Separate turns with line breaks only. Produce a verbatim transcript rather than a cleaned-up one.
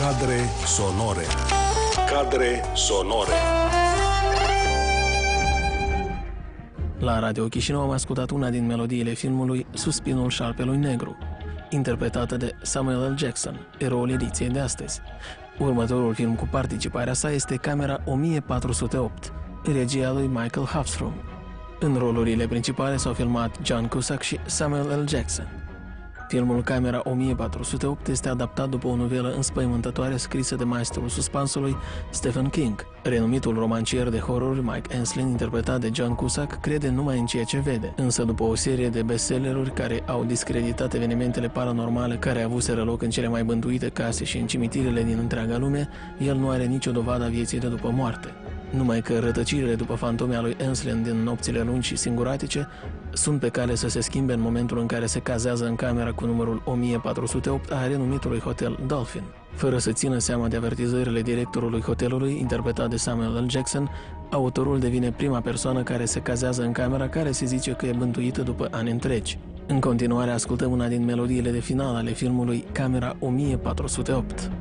Cadre sonore. Cadre sonore.
La Radio Chișinău am ascultat una din melodiile filmului Suspinul Șarpelui Negru, interpretată de Samuel L. Jackson, eroul ediției de astăzi. Următorul film cu participarea sa este Camera o mie patru sute opt, regia lui Michael Hafstrom. În rolurile principale s-au filmat John Cusack și Samuel L. Jackson. Filmul Camera o mie patru sute opt este adaptat după o novelă înspăimântătoare scrisă de maestrul suspansului Stephen King. Renumitul romancier de horror Mike Enslin, interpretat de John Cusack, crede numai în ceea ce vede. Însă după o serie de bestselleruri care au discreditat evenimentele paranormale care avuseră loc în cele mai bântuite case și în cimitirele din întreaga lume, el nu are nicio dovadă a vieții de după moarte. Numai că rătăcirile după fantomea lui Enslin din nopțile lungi și singuratice sunt pe cale să se schimbe în momentul în care se cazează în camera cu numărul o mie patru sute opt a renumitului hotel Dolphin. Fără să țină seama de avertizările directorului hotelului, interpretat de Samuel L. Jackson, autorul devine prima persoană care se cazează în camera care se zice că e bântuită după ani întregi. În continuare ascultăm una din melodiile de final ale filmului Camera o mie patru sute opt.